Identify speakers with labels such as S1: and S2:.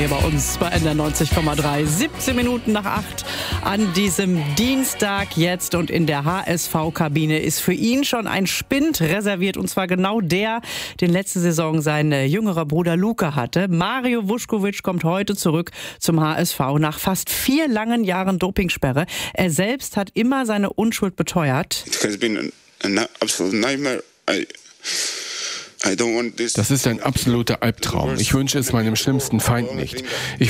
S1: Hier bei uns bei NDR 90,3, 17 Minuten nach 8 an diesem Dienstag jetzt, und in der HSV-Kabine ist für ihn schon ein Spind reserviert, und zwar genau der, den letzte Saison sein jüngerer Bruder Luka hatte. Mario Vuskovic kommt heute zurück zum HSV nach fast 4 langen Jahren Dopingsperre. Er selbst hat immer seine Unschuld beteuert.
S2: It has been an absolute nightmare.
S3: Das ist ein absoluter Albtraum. Ich wünsche es meinem schlimmsten Feind nicht. Ich